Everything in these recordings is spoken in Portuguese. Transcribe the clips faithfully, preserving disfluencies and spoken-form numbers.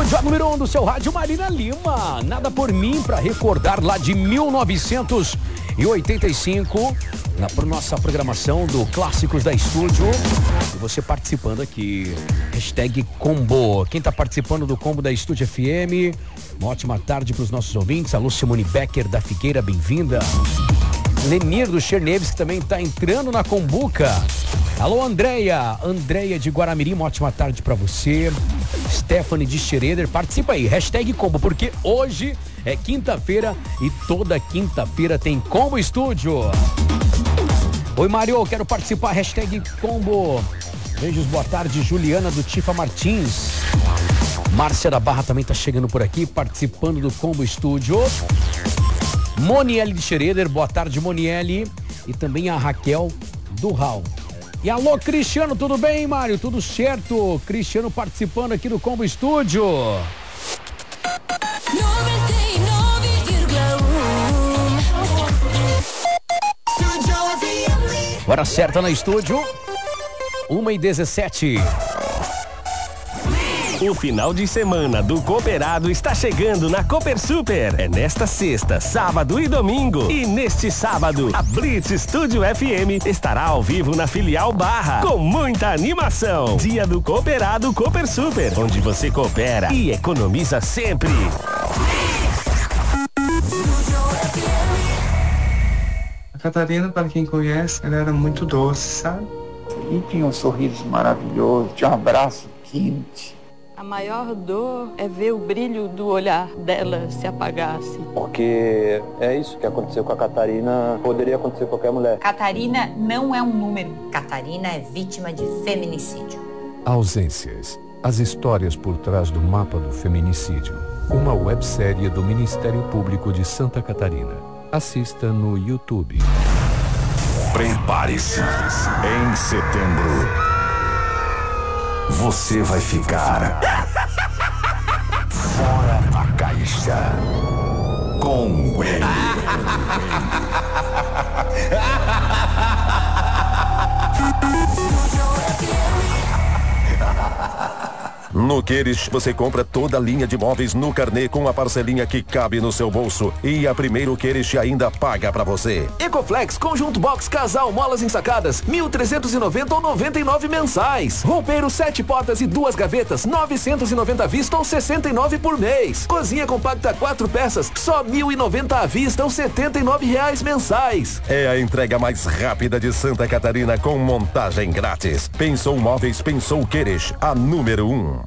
estúdio, a número um do seu rádio, Marina Lima. Nada por mim, para recordar lá de mil novecentos e oitenta e cinco, na nossa programação do Clássicos da Estúdio. E você participando aqui, hashtag Combo. Quem tá participando do Combo da Estúdio F M, uma ótima tarde para os nossos ouvintes. Alô, Simone Becker da Figueira, bem-vinda. Lenir do Cherneves, que também tá entrando na Combuca. Alô, Andréia, Andréia de Guaramirim, uma ótima tarde pra você. Stephanie de Schroeder, participa aí, hashtag Combo, porque hoje é quinta-feira e toda quinta-feira tem Combo Estúdio. Oi, Mário, quero participar, hashtag Combo. Beijos, boa tarde, Juliana do Tifa Martins. Márcia da Barra também tá chegando por aqui, participando do Combo Estúdio. Moniele de Schroeder, boa tarde, Moniele. E também a Raquel do Raul. E alô, Cristiano, tudo bem, Mário? Tudo certo? Cristiano participando aqui do Combo Estúdio. noventa e nove vírgula um. Hora certa na estúdio, uma e dezessete. O final de semana do Cooperado está chegando na Cooper Super. É nesta sexta, sábado e domingo. E neste sábado, a Blitz Estúdio F M estará ao vivo na filial Barra, com muita animação. Dia do Cooperado Cooper Super, onde você coopera e economiza sempre. A Catarina, para quem conhece, ela era muito doce, sabe? E tinha um sorriso maravilhoso, tinha um abraço quente. A maior dor é ver o brilho do olhar dela se apagar, assim. Porque é isso que aconteceu com a Catarina, poderia acontecer com qualquer mulher. Catarina não é um número. Catarina é vítima de feminicídio. Ausências. As histórias por trás do mapa do feminicídio. Uma websérie do Ministério Público de Santa Catarina. Assista no YouTube. Prepare-se. Em setembro, você vai ficar fora da caixa com ele. No Queires, você compra toda a linha de móveis no carnê com a parcelinha que cabe no seu bolso. E a Primeiro Queires ainda paga pra você. Ecoflex, Conjunto Box Casal, molas ensacadas, mil trezentos e noventa ou noventa e nove mensais. Roupeiro, sete portas e duas gavetas, novecentos e noventa à vista ou sessenta e nove por mês. Cozinha compacta, quatro peças, só mil e noventa à vista ou setenta e nove reais mensais. É a entrega mais rápida de Santa Catarina com montagem grátis. Pensou Móveis, pensou Queires, a número um.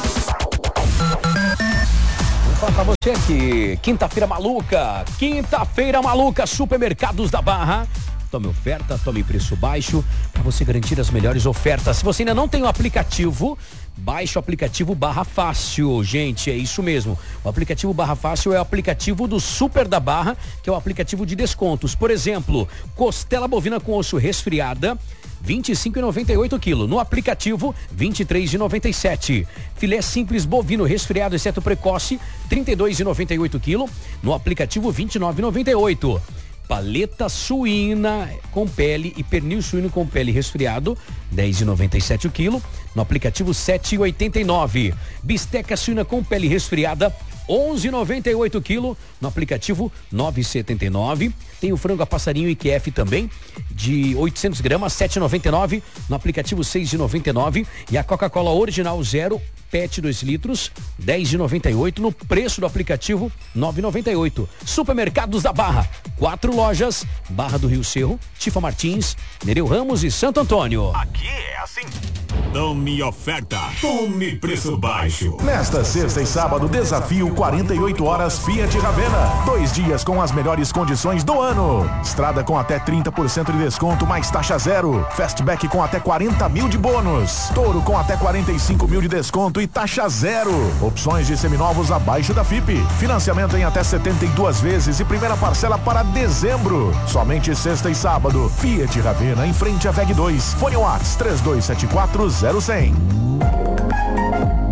Vou falar pra você aqui, quinta-feira maluca, quinta-feira maluca, Supermercados da Barra. Tome oferta, tome preço baixo, para você garantir as melhores ofertas. Se você ainda não tem o aplicativo, baixe o aplicativo Barra Fácil, gente, é isso mesmo. O aplicativo Barra Fácil é o aplicativo do Super da Barra, que é o aplicativo de descontos. Por exemplo, costela bovina com osso resfriada, vinte e cinco reais e noventa e oito centavos. No aplicativo, vinte e três reais e noventa e sete centavos. Filé simples bovino resfriado, exceto precoce, trinta e dois reais e noventa e oito centavos. No aplicativo, vinte e nove reais e noventa e oito centavos. Paleta suína com pele e pernil suíno com pele resfriado, dez reais e noventa e sete centavos o quilo. No aplicativo, sete reais e oitenta e nove centavos. Bisteca suína com pele resfriada, onze reais e noventa e oito centavos o quilo. No aplicativo, nove reais e setenta e nove centavos. Tem o frango a passarinho I Q F também, de oitocentos gramas, sete reais e noventa e nove centavos. No aplicativo, seis reais e noventa e nove centavos. E a Coca-Cola original zero, P E T dois litros, dez reais e noventa e oito centavos. No preço do aplicativo, nove reais e noventa e oito centavos. Supermercados da Barra, quatro lojas, Barra do Rio Cerro, Tifa Martins, Nereu Ramos e Santo Antônio. Aqui é assim. Tome oferta, tome preço baixo. Nesta sexta e sábado, desafio quarenta e oito horas Fiat Ravena. Dois dias com as melhores condições do ano. Estrada com até trinta por cento de desconto, mais taxa zero. Fastback com até quarenta mil de bônus. Toro com até quarenta e cinco mil de desconto e taxa zero. Opções de seminovos abaixo da F I P. Financiamento em até setenta e duas vezes e primeira parcela para dezembro. Somente sexta e sábado. Fiat Ravena, em frente à V E G dois. Fone Whats três dois sete quatro zero zero zero.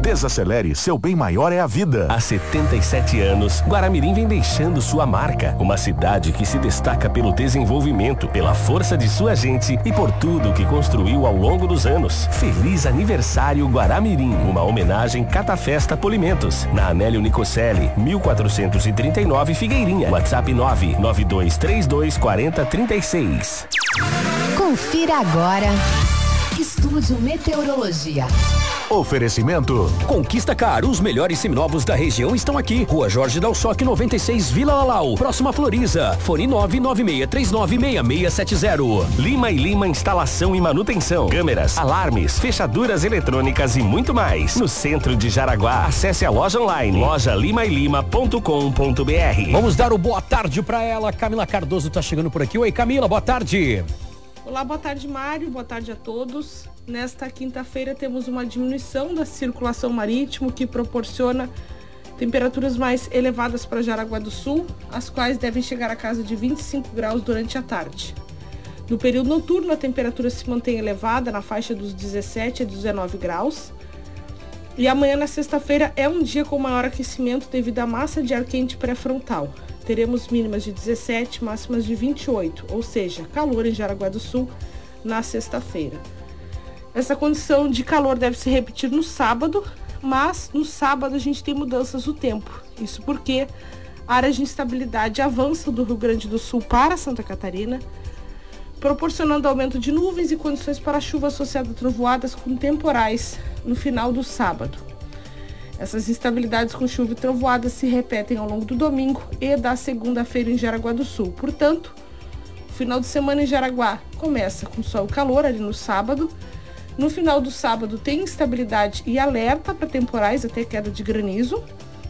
Desacelere, seu bem maior é a vida. Há setenta e sete anos, Guaramirim vem deixando sua marca. Uma cidade que se destaca pelo desenvolvimento, pela força de sua gente e por tudo que construiu ao longo dos anos. Feliz aniversário Guaramirim, uma homenagem Catafesta Polimentos, na Anélio Nicocelli, mil quatrocentos e trinta e nove Figueirinha. WhatsApp nove nove dois três dois quatro zero três seis. Confira agora. Estúdio Meteorologia. Oferecimento Conquista Car, os melhores seminovos da região estão aqui. Rua Jorge Dalsoque noventa e seis, Vila Lalau, próxima Floriza. Fone nove nove seis três nove seis seis sete zero. Lima e Lima Instalação e Manutenção. Câmeras, alarmes, fechaduras eletrônicas e muito mais. No centro de Jaraguá, acesse a loja online loja lima e lima ponto com ponto b r. Vamos dar o boa tarde pra ela. Camila Cardoso tá chegando por aqui. Oi, Camila, boa tarde. Olá, boa tarde, Mário. Boa tarde a todos. Nesta quinta-feira temos uma diminuição da circulação marítima que proporciona temperaturas mais elevadas para Jaraguá do Sul, as quais devem chegar a casa de vinte e cinco graus durante a tarde. No período noturno, a temperatura se mantém elevada na faixa dos dezessete a dezenove graus. E amanhã, na sexta-feira, é um dia com maior aquecimento devido à massa de ar quente pré-frontal. Teremos mínimas de dezessete, máximas de vinte e oito, ou seja, calor em Jaraguá do Sul na sexta-feira. Essa condição de calor deve se repetir no sábado, mas no sábado a gente tem mudanças do tempo. Isso porque áreas de instabilidade avançam do Rio Grande do Sul para Santa Catarina, proporcionando aumento de nuvens e condições para chuva associada a trovoadas com temporais no final do sábado. Essas instabilidades com chuva e trovoadas se repetem ao longo do domingo e da segunda-feira em Jaraguá do Sul. Portanto, o final de semana em Jaraguá começa com sol e calor ali no sábado. No final do sábado tem instabilidade e alerta para temporais até queda de granizo.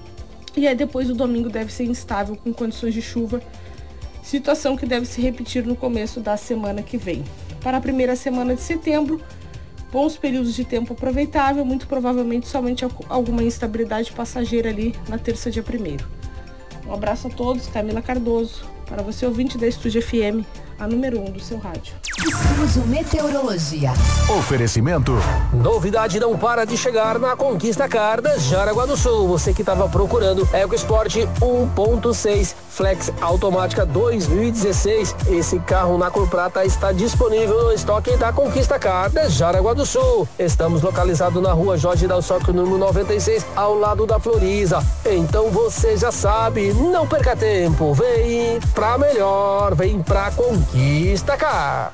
E aí depois o domingo deve ser instável com condições de chuva, situação que deve se repetir no começo da semana que vem. Para a primeira semana de setembro, bons períodos de tempo aproveitável, muito provavelmente somente alguma instabilidade passageira ali na terça, dia primeiro. Um abraço a todos, Camila Cardoso, para você ouvinte da Estúdio F M, a número um do seu rádio. Estúdio Meteorologia. Oferecimento. Novidade não para de chegar na Conquista Car da Jaraguá do Sul. Você que estava procurando EcoSport um ponto seis Flex automática dois mil e dezesseis. Esse carro na cor prata está disponível no estoque da Conquista Car da Jaraguá do Sul. Estamos localizados na rua Jorge Dalsoque, número noventa e seis, ao lado da Floriza. Então você já sabe, não perca tempo. Vem pra melhor, vem pra Conquista Car.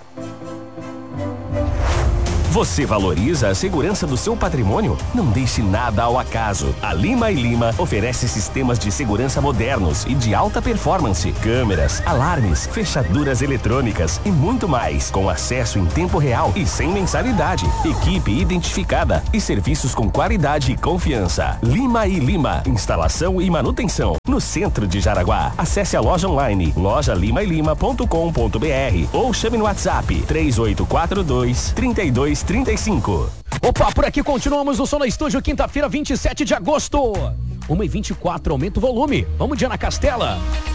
Você valoriza a segurança do seu patrimônio? Não deixe nada ao acaso. A Lima e Lima oferece sistemas de segurança modernos e de alta performance, câmeras, alarmes, fechaduras eletrônicas e muito mais, com acesso em tempo real e sem mensalidade. Equipe identificada e serviços com qualidade e confiança. Lima e Lima, instalação e manutenção, no centro de Jaraguá. Acesse a loja online loja lima e lima ponto com ponto b r ou chame no WhatsApp três oito quatro dois, três dois trinta e cinco. Opa, por aqui continuamos no Som no Estúdio, quinta-feira, vinte e sete de agosto. uma e vinte e quatro, aumenta o volume. Vamos, Diana Castela.